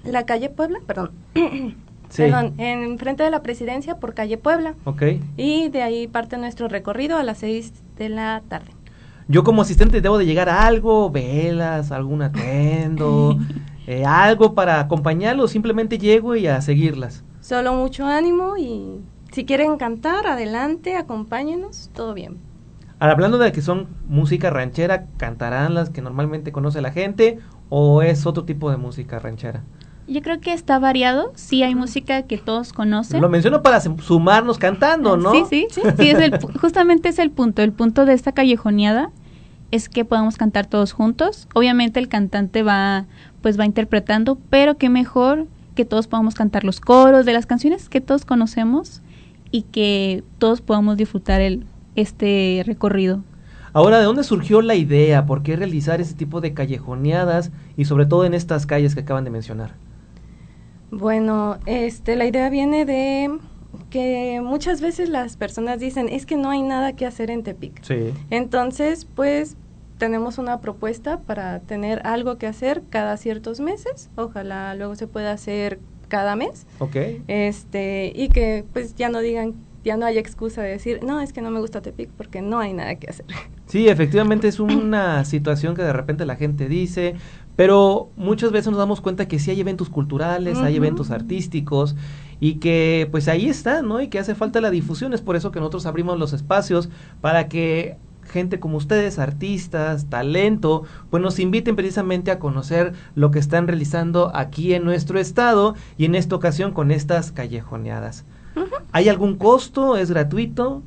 la calle Puebla, perdón. Sí. Perdón, en frente de la Presidencia por calle Puebla. Ok. Y de ahí parte nuestro recorrido a las 6 de la tarde. Yo como asistente debo de llegar a algo, velas, algún atuendo, algo para acompañarlos, simplemente llego y a seguirlas. Solo mucho ánimo y si quieren cantar, adelante, acompáñenos, todo bien. Ahora, hablando de que son música ranchera, ¿cantarán las que normalmente conoce la gente o es otro tipo de música ranchera? Yo creo que está variado, sí hay música que todos conocen. Lo menciono para sumarnos cantando, ¿no? Sí, justamente es el punto de esta callejoneada es que podamos cantar todos juntos. Obviamente el cantante va interpretando, pero qué mejor que todos podamos cantar los coros de las canciones que todos conocemos y que todos podamos disfrutar este recorrido. Ahora, ¿de dónde surgió la idea? ¿Por qué realizar ese tipo de callejoneadas y sobre todo en estas calles que acaban de mencionar? Bueno, la idea viene de que muchas veces las personas dicen, es que no hay nada que hacer en Tepic. Sí. Entonces, pues, tenemos una propuesta para tener algo que hacer cada ciertos meses. Ojalá luego se pueda hacer cada mes. Ok. Y que, pues, ya no haya excusa de decir, no, es que no me gusta Tepic porque no hay nada que hacer. Sí, efectivamente es una situación que de repente la gente dice, pero muchas veces nos damos cuenta que sí hay eventos culturales, hay eventos artísticos y que pues ahí está, ¿no? Y que hace falta la difusión, es por eso que nosotros abrimos los espacios para que gente como ustedes, artistas, talento, pues nos inviten precisamente a conocer lo que están realizando aquí en nuestro estado y en esta ocasión con estas callejoneadas. ¿Hay algún costo? ¿Es gratuito?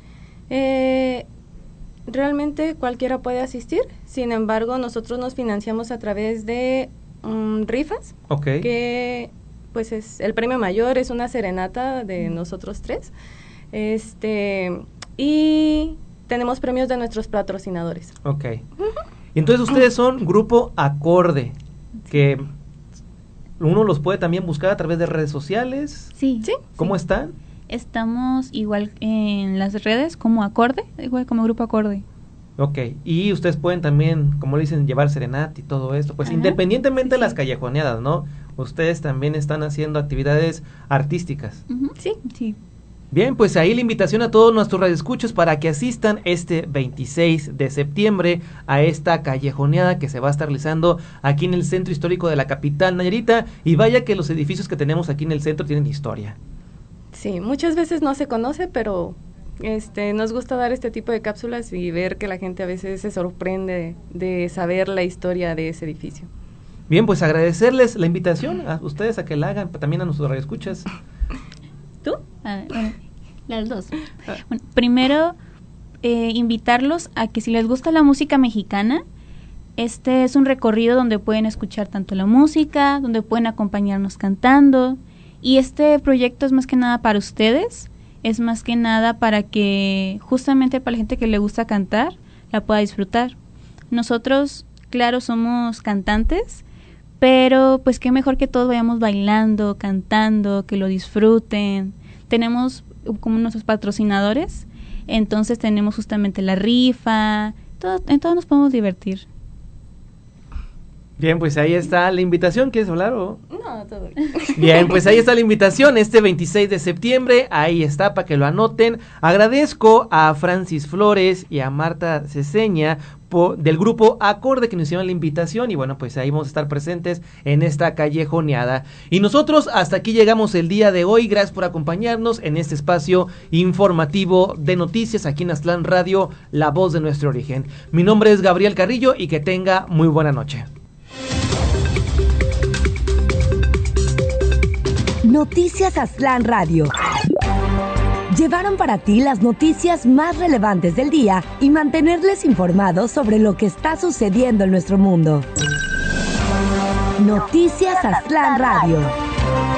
Realmente cualquiera puede asistir, sin embargo nosotros nos financiamos a través de rifas, que pues es el premio mayor, es una serenata de nosotros tres, y tenemos premios de nuestros patrocinadores. Ok. Y entonces ustedes son Grupo Acorde, que uno los puede también buscar a través de redes sociales. Sí. ¿Cómo están? Estamos igual en las redes como Acorde, igual como Grupo Acorde. Ok, y ustedes pueden también, como dicen, llevar serenata y todo esto, pues independientemente de las callejoneadas, ¿no? Ustedes también están haciendo actividades artísticas. Sí. Bien, pues ahí la invitación a todos nuestros radioescuchos para que asistan este 26 de septiembre a esta callejoneada que se va a estar realizando aquí en el centro histórico de la capital Nayarita, y vaya que los edificios que tenemos aquí en el centro tienen historia. Sí, muchas veces no se conoce, pero nos gusta dar este tipo de cápsulas y ver que la gente a veces se sorprende de saber la historia de ese edificio. Bien, pues agradecerles la invitación a ustedes a que la hagan, también a nuestros radioescuchas. ¿Tú? Bueno, las dos. Bueno, primero, invitarlos a que si les gusta la música mexicana, este es un recorrido donde pueden escuchar tanto la música, donde pueden acompañarnos cantando, y este proyecto es más que nada para ustedes, es más que nada para que justamente para la gente que le gusta cantar, la pueda disfrutar. Nosotros, claro, somos cantantes, pero pues qué mejor que todos vayamos bailando, cantando, que lo disfruten. Tenemos como nuestros patrocinadores, entonces tenemos justamente la rifa, en todo nos podemos divertir. Bien, pues ahí está la invitación. ¿Quieres hablar o...? No, todo bien. Bien, pues ahí está la invitación, este 26 de septiembre, ahí está para que lo anoten. Agradezco a Francis Flores y a Marta Ceseña del grupo Acorde que nos hicieron la invitación, y bueno, pues ahí vamos a estar presentes en esta callejoneada. Y nosotros hasta aquí llegamos el día de hoy. Gracias por acompañarnos en este espacio informativo de noticias aquí en Aztlán Radio, la voz de nuestro origen. Mi nombre es Gabriel Carrillo y que tenga muy buena noche. Noticias Aztlán Radio. Llevaron para ti las noticias más relevantes del día y mantenerles informados sobre lo que está sucediendo en nuestro mundo. Noticias Aztlán Radio.